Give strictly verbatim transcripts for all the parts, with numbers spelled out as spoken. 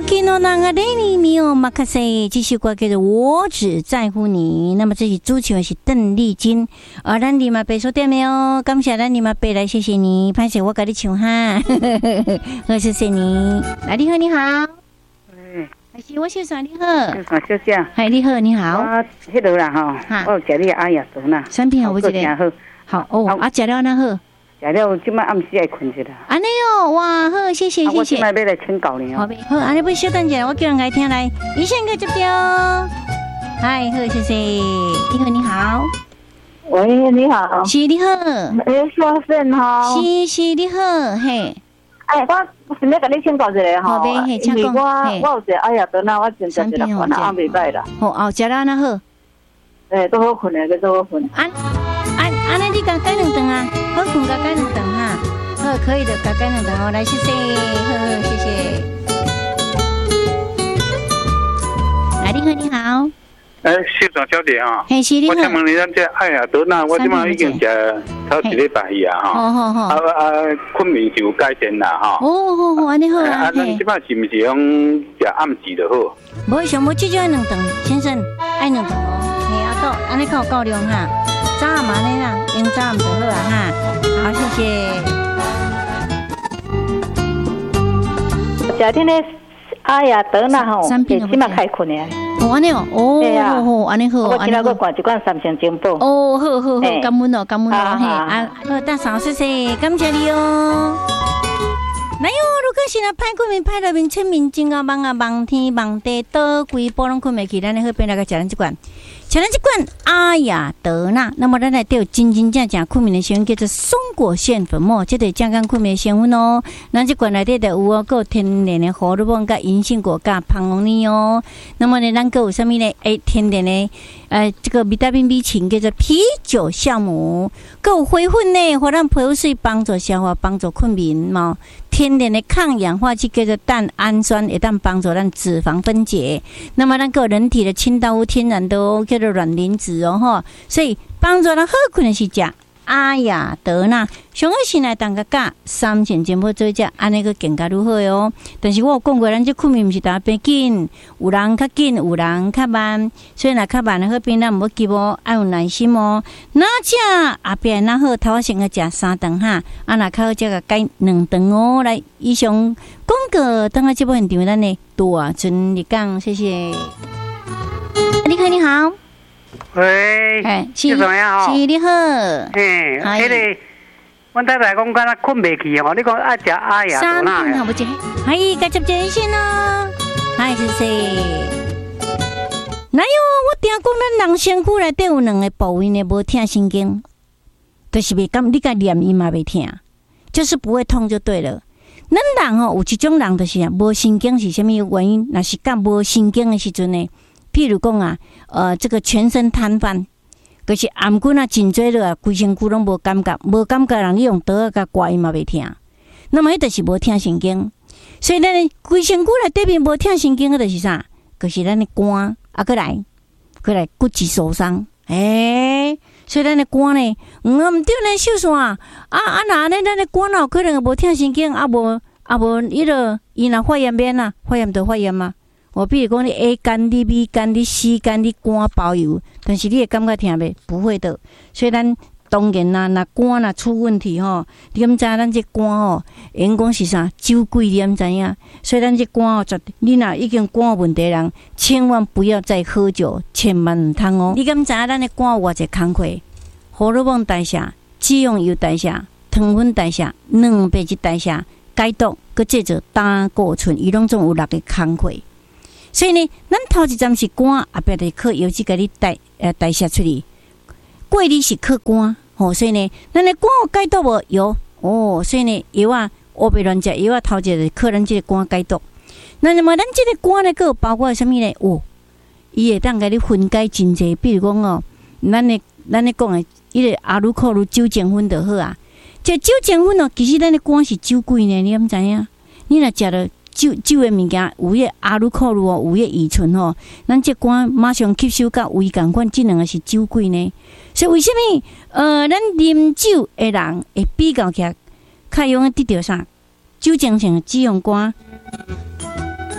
昨日那个雷尼米奥马卡西这首歌叫做《我只在乎你》，那么这是主唱的是邓丽君。啊，咱立马背收点没有？感谢咱立马背来，谢谢你，拍摄我给你唱哈，好，谢谢你。来，你好，你好。 嗯， 还是我小嫂，你好。 小小姐。 嗨，你好，你好。 我迄落啦吼，我有食你阿雅茶啦。 产品好不？这个好。 好哦，啊，食了那好。 食了，今晚暗时爱困去啦。 安尼哦，哇，好，谢谢谢谢。 我今晚要来请教你哦。 好，安尼要稍等一下，我叫人来听来，一线个接掉。嗨，好，谢谢。你好，你好。 喂，你好。 是你好。 诶，小芬吼。 是是你好，嘿。 哎，我想要甲你请教一下吼， 因为我我有一个哎呀，等下我真正一个困啊，阿袂歹啦。 好，后食了那好。 诶，都好困诶，个都好困。 安安安尼，你甲改两顿啊？好困，甲改两顿哈。好，可以的，甲改两顿哦。来，谢谢，好，谢谢。来，你好，你好。 诶，市长小姐啊， 嘿，是你好。 我请问你，咱这哎呀，德纳，我即马已经食超一礼拜去啊，吼。 好好好。 啊啊，困眠是有改善啦，吼。 哦，好好，安尼好啊。 啊，咱即马是毋是用食暗时就好？ 无想无，至少爱两顿，先生，爱两顿哦。嘿，阿豆，安尼够够量哈。早暗嘛呢啦，用早暗就好啊哈。好，谢谢。 食天咧，哎呀，德纳吼，起码开困诶。 哦，安尼哦，哦，好，安尼好， 我今仔个灌一罐三千金宝。 哦，好好好，感恩哦，感恩哦，嘿，啊，好，大嫂，谢谢，感谢你哦。来哟，如果是那歹困眠、歹入眠、清眠、真啊梦啊梦天梦地，倒规波拢困袂去，咱好变来个食咱这罐，吃咱这罐阿雅德纳。那么咱来有真真正正困眠的成分叫做松果腺粉末，这个健康困眠的成分哦。咱这罐内底就有哦，有天然的荷尔蒙、甲银杏果、甲胖龙尼哦。那么呢，咱个有啥物呢？诶，天然的呃，这个维他命 B 群叫做啤酒酵母，个有灰粉呢，互咱皮肤水帮助消化，帮助困眠嘛。天然的抗氧化剂叫做蛋氨酸，会当帮助咱脂肪分解。那么咱个人体的清道夫天然的哦，叫做卵磷脂哦吼，所以帮助咱好困的是食阿雅德纳。上好先来当个价三千钱要做只，安尼个更加如何哦？但是我有讲过，咱这困眠毋是大变紧，有人较紧，有人较慢，所以若较慢的好边，咱毋要急哦，爱有耐心哦。哪只后边哪好，头先个食三顿哈，啊若较好则个改两顿哦。来，以上广告等下这部现场咱的大尊你讲，谢谢。你好，你好。 喂， 哎， 是怎样吼？是你好。 嘿，迄个，阮太太讲，敢若困袂去吼，你讲爱食阿雅多纳。 三好不接，嗨，该接接先咯。嗨，谢谢。哪有？我听讲咱人身躯内底有两个部位呢，无痛神经，就是袂感你甲念伊嘛袂痛，就是不会痛就对了。咱人吼有一种人就是啊，无神经是啥物原因？若是感无神经的时阵呢？譬如讲啊，呃，这个全身瘫痪，就是颔骨啊、颈椎了啊，规身躯拢无感觉，无感觉人你用刀甲刮伊嘛袂痛。那么迄就是无痛神经，所以咱规身躯内底面无痛神经，迄就是啥？就是咱的肝啊，过来，过来骨质疏松，诶、欸，所以咱的肝呢，嗯，毋对咱受伤啊啊，那呢，咱的肝有可能无痛神经，啊无啊无，伊落伊若发炎免啊，发炎就发炎嘛。我比如讲，你 A 肝、你 B 肝、你 C 肝、你肝包油，但是你会感觉痛袂？不会的。所以咱当然啦，若肝若出问题吼，你敢知咱这肝吼，因讲是啥？酒鬼，你敢知影？所以咱这肝吼，绝你若已经肝有问题的人，千万不要再喝酒，千万唔通哦。你敢知影咱的肝有偌济工课？荷尔蒙代谢、脂溶油代谢、糖分代谢、蛋白质代谢、解毒，佮制造胆固醇，伊拢总有六个工课。所以呢，咱头一站是肝，后壁就靠油脂甲你代呃代谢出去。过滤是靠肝，吼，所以呢，咱的肝有解毒无？有哦，所以呢，药啊，乌白乱食药啊，头一个靠咱这个肝解毒。那么咱这个肝呢，佮有包括什么呢？哦，伊会当甲你分解真济，比如讲哦，咱的咱的讲的，伊个阿鲁克鲁酒精酚就好啊。这酒精酚哦，其实咱的肝是酒鬼呢，你敢知影？你若食了。酒酒的物件有迄阿鲁克鲁哦，有迄乙醇吼，咱这肝马上吸收到胃共款，这两个是酒鬼呢。所以为什么呃，咱啉酒的人会比较起来，较容易得到啥？酒精性的脂肪肝。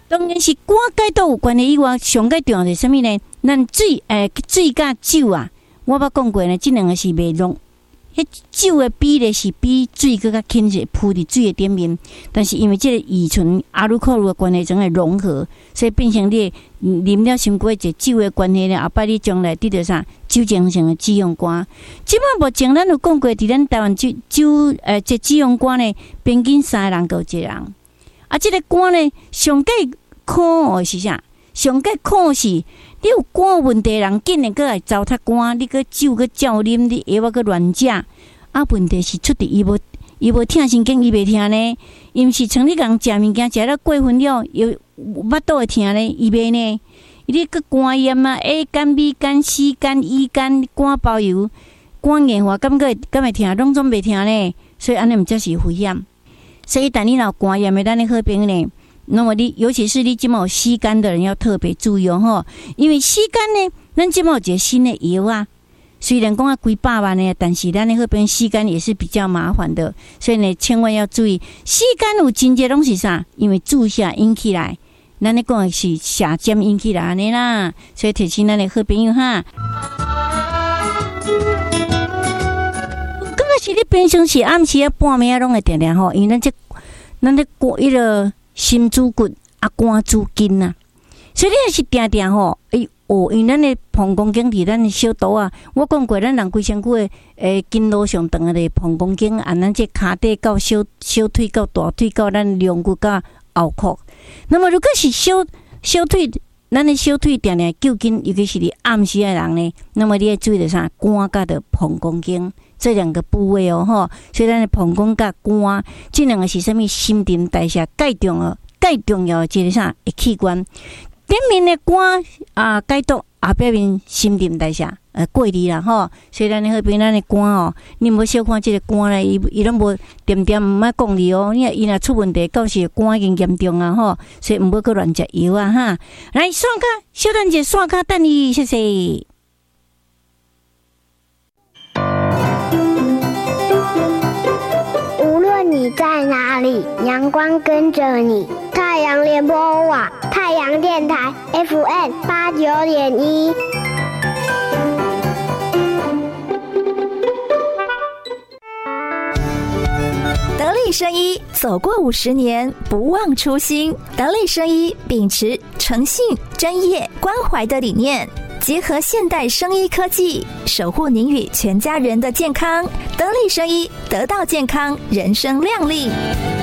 当然是肝解毒有关系以外，上个重要是什么呢？咱水诶，水甲酒啊，我捌讲过呢，这两个是袂浓。迄酒的比例是比水更较轻些，铺伫水的顶面。但是因为这个乙醇、阿鲁克鲁的关系，整个融合，所以变成你啉了伤过这酒的关系呢，后摆你将来得到啥酒精性的脂溶肝。即摆目前咱有讲过，伫咱台湾酒酒诶，这脂溶肝呢，平均三个人有一个人。啊，这个肝呢，上计苦的是啥？上计苦是，你有肝问题的人，紧的过来糟蹋肝，你个酒个照啉，你药啊个乱食，啊问题是出伫伊无伊无疼神经，伊袂疼呢，因为是像你讲食物件食了过分了，又腹肚会疼呢，伊袂呢，你个肝炎啊 ，A 肝、B 肝、C 肝、E 肝、肝包油、肝硬化，感觉敢会疼，拢总袂疼呢，所以安尼毋则是危险。所以，等你若肝炎的咱的好朋友呢。那么你，尤其是你今毛有吸肝的人要特别注意哦，吼，因为吸肝呢，咱今毛有一个新的药啊，虽然讲啊几百万呢，但是咱的那边吸肝也是比较麻烦的，所以呢，千万要注意，吸肝有真侪拢是啥？因为注射引起来，咱咧讲的是下尖引起来安尼啦，所以提醒咱的好朋友哈。刚开始你平常时暗时啊半暝啊拢会定定吼，因为咱这咱咧过迄个。心主骨啊，肝主筋啊，所以你也是定定吼，哎哦，因为咱的膀胱经伫咱的小肚啊，我讲过，咱人规身躯的诶筋络上长的膀胱经，按咱这骹底到小小腿到大腿到咱龙骨到后壳。那么如果是小小腿，咱的小腿定定揪筋，尤其是你暗时的人呢，那么你要注意的啥？肝甲的膀胱经。这两个部位哦，吼，所以咱的膀胱甲肝，这两个是什么？新陈代谢介重要、介重要的一个啥？的器官。顶面的肝啊，解毒后壁面新陈代谢呃过滤啦，吼。所以咱的好边咱的肝哦，你无小看这个肝咧，伊伊拢无点点毋爱讲你哦。你若伊若出问题，到时肝已经严重啊，吼。所以毋好去乱食药啊，哈。来，刷卡，小等者刷卡等你，谢谢。 你在哪里？阳光跟着你。太阳联播网，太阳电台 F M 八九点一。 得力生医走过五十年，不忘初心。得力生医秉持诚信、专业、关怀的理念。结合现代生医科技，守护您与全家人的健康。得力生医，得到健康，人生亮丽。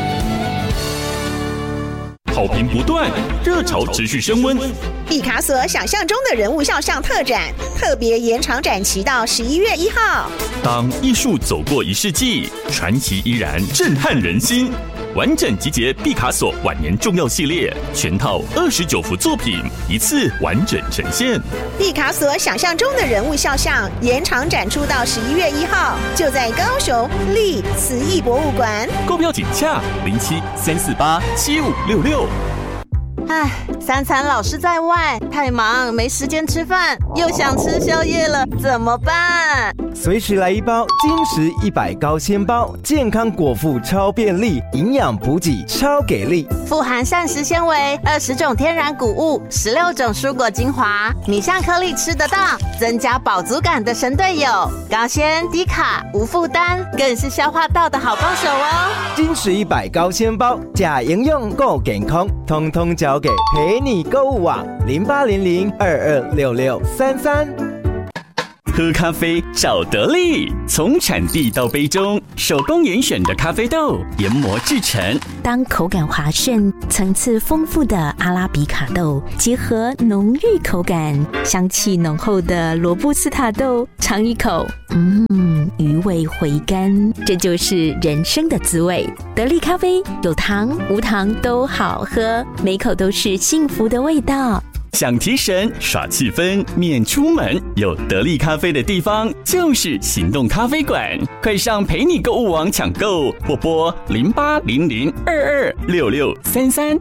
好评不断，热潮持续升温。 毕卡索想象中的人物肖像特展，特别延长展期到十一月一号。 当艺术走过一世纪，传奇依然震撼人心。完整集结毕卡索晚年重要系列，全套二十九幅作品，一次完整呈现。 毕卡索想象中的人物肖像延长展出到十一月一号，就在高雄立慈艺博物馆。 购票请洽零七三四八七五六六。 唉，三餐老是在外，太忙没时间吃饭，又想吃宵夜了，怎么办？ 随时来一包精实一百高纤包，健康果腹超便利，营养补给超给力， 富含膳食纤维，二十种天然谷物，十六种蔬果精华，米香颗粒吃得到，增加饱足感的神队友，高纤低卡无负担，更是消化道的好帮手哦。 精实一百高纤包，假营养够健康，通通交给陪你购物网零八零零二二六六三三。 喝咖啡找得力，从产地到杯中，手工严选的咖啡豆研磨制成。 当口感滑顺、层次丰富的阿拉比卡豆结合浓郁口感、香气浓厚的罗布斯塔豆，尝一口，嗯，余味回甘，这就是人生的滋味。得力咖啡有糖无糖都好喝，每口都是幸福的味道。 想提神耍气氛免出门，有得力咖啡的地方就是行动咖啡馆，快上陪你购物网抢购，或拨零八零零二二六六三三。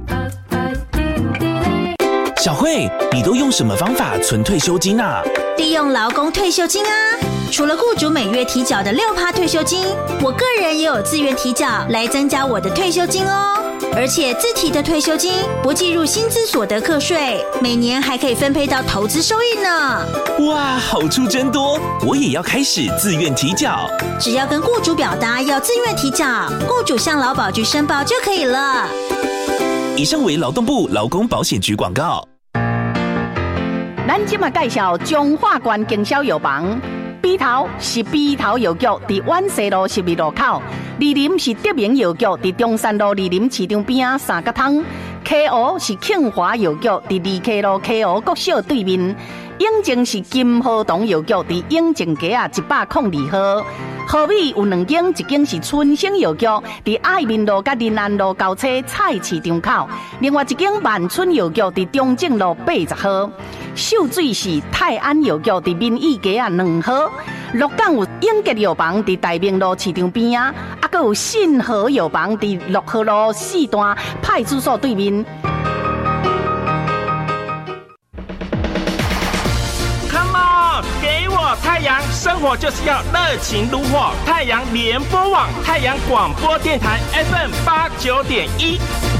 小慧，你都用什么方法存退休金啊？ 利用劳工退休金啊！除了雇主每月提缴的 百分之六 退休金，我个人也有自愿提缴来增加我的退休金哦。 而且自提的退休金不计入薪资所得课税，每年还可以分配到投资收益呢。 哇，好处真多，我也要开始自愿提缴。 只要跟雇主表达要自愿提缴，雇主向劳保局申报就可以了。 以上为劳动部劳工保险局广告。 咱今嘛介绍中华关经销药房。鼻头是鼻头药局，伫万西路十二路口；二林是德明药局，伫中山路二林市场边啊三角汤。K O 是庆华药局，伫二 K 路 K O 国小对面。永靖是金和堂药局，伫永靖街啊一百零二号。河美有两间，一间是春生药局，伫爱民路甲林安路交叉菜市场口；另外一间万春药局伫中正路八十号。秀水是泰安药局，伫民意街啊两号。鹿港有永吉药房，伫大明路市场边啊，啊，阁有信和药房，伫六号路四段派出所对面。 太阳生活就是要热情如火，太阳联播网、太阳广播电台 F M 八九点一，